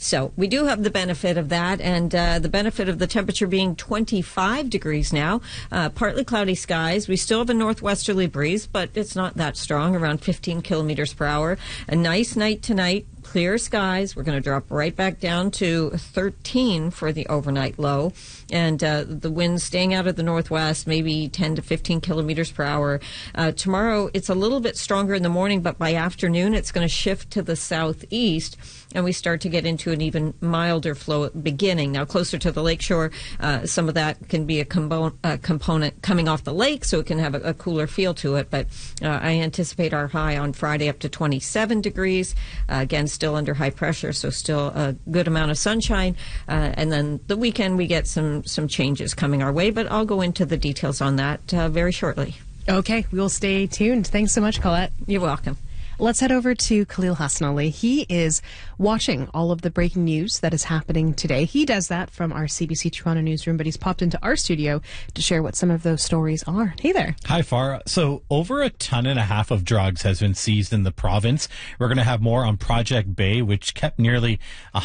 So we do have the benefit of that, and the benefit of the temperature being 25 degrees now. Partly cloudy skies. We still have a northwesterly breeze, but it's not that strong, around 15 kilometers per hour. A nice night tonight. Clear skies. We're going to drop right back down to 13 for the overnight low. And the wind staying out of the northwest, maybe 10 to 15 kilometers per hour. Tomorrow, it's a little bit stronger in the morning, but by afternoon, it's going to shift to the southeast. And we start to get into an even milder flow at the beginning. Now, closer to the lakeshore, some of that can be a component coming off the lake, so it can have a cooler feel to it. But I anticipate our high on Friday up to 27 degrees. Again, still under high pressure, so still a good amount of sunshine. And then the weekend, we get some changes coming our way, but I'll go into the details on that very shortly. Okay, we'll stay tuned. Thanks so much, Colette. You're welcome. Let's head over to Khalil Hassanali. He is watching all of the breaking news that is happening today. He does that from our CBC Toronto newsroom, but he's popped into our studio to share what some of those stories are. Hey there. Hi, Farah. So over 1.5 tons of drugs has been seized in the province. We're going to have more on Project Bay, which kept nearly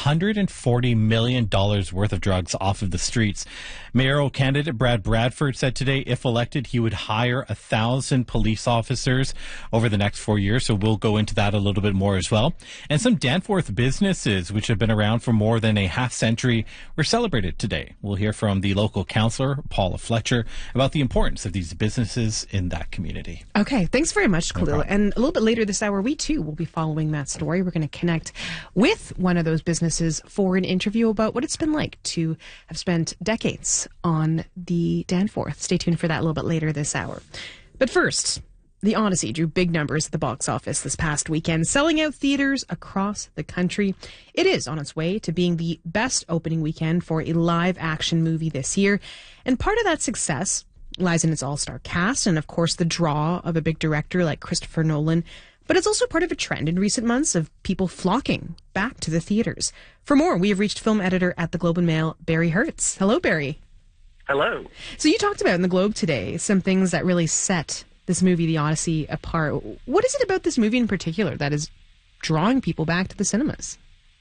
$140 million worth of drugs off of the streets. Mayoral candidate Brad Bradford said today, if elected, he would hire 1,000 police officers over the next 4 years. So we'll go into that a little bit more as well. And some Danforth businesses, which have been around for more than a half century, were celebrated today. We'll hear from the local councillor, Paula Fletcher, about the importance of these businesses in that community. Okay, thanks very much, Khalil. And a little bit later this hour, we too will be following that story. We're going to connect with one of those businesses for an interview about what it's been like to have spent decades on the Danforth. Stay tuned for that a little bit later this hour. But first, The Odyssey drew big numbers at the box office this past weekend, selling out theaters across the country. It is on its way to being the best opening weekend for a live-action movie this year. And part of that success lies in its all-star cast and, of course, the draw of a big director like Christopher Nolan. But it's also part of a trend in recent months of people flocking back to the theaters. For more, we have reached film editor at the Globe and Mail, Barry Hertz. Hello, Barry. Hello. So you talked about in the Globe today some things that really set this movie, The Odyssey, apart. What is it about this movie in particular that is drawing people back to the cinemas?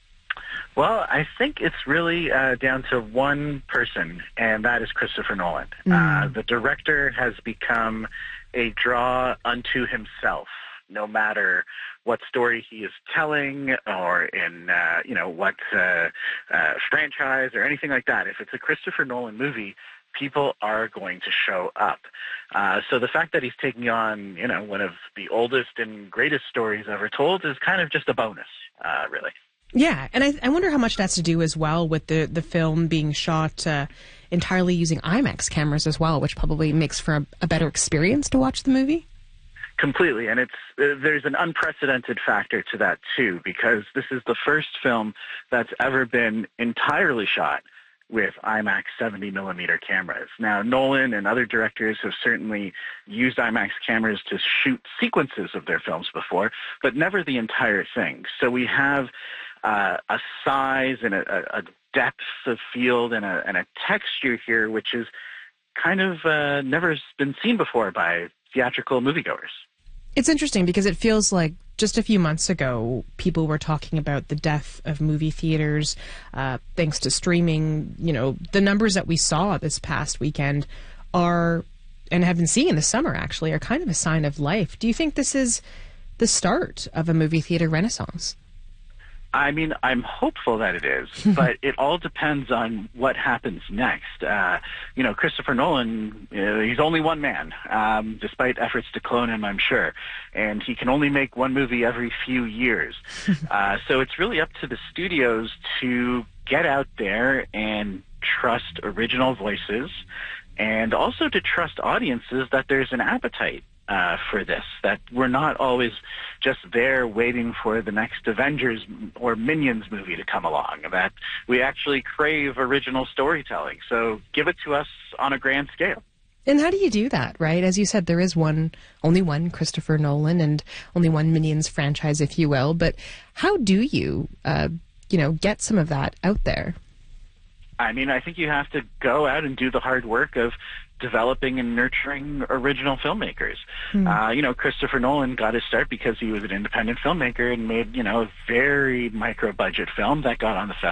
Well, I think it's really down to one person, and that is Christopher Nolan. The director has become a draw unto himself, no matter what story he is telling or in, what franchise or anything like that. If it's a Christopher Nolan movie, people are going to show up. So the fact that he's taking on, one of the oldest and greatest stories ever told is kind of just a bonus, really. Yeah, and I wonder how much that's to do as well with the film being shot entirely using IMAX cameras as well, which probably makes for a better experience to watch the movie. Completely, and there's an unprecedented factor to that too, because this is the first film that's ever been entirely shot with IMAX 70mm cameras. Now, Nolan and other directors have certainly used IMAX cameras to shoot sequences of their films before, but never the entire thing. So we have a size and a depth of field and a texture here, which is kind of never been seen before by theatrical moviegoers. It's interesting because it feels like just a few months ago, people were talking about the death of movie theaters thanks to streaming. The numbers that we saw this past weekend are, and have been seeing this summer actually, are kind of a sign of life. Do you think this is the start of a movie theater renaissance? I mean, I'm hopeful that it is, but it all depends on what happens next. Christopher Nolan, he's only one man, despite efforts to clone him, I'm sure. And he can only make one movie every few years. So it's really up to the studios to get out there and trust original voices and also to trust audiences that there's an appetite for this, that we're not always just there waiting for the next Avengers or Minions movie to come along, that we actually crave original storytelling. So give it to us on a grand scale. And how do you do that, right? As you said, there is only one Christopher Nolan and only one Minions franchise, if you will. But how do you, get some of that out there? I mean, I think you have to go out and do the hard work of developing and nurturing original filmmakers. Christopher Nolan got his start because he was an independent filmmaker and made, a very micro-budget film that got on the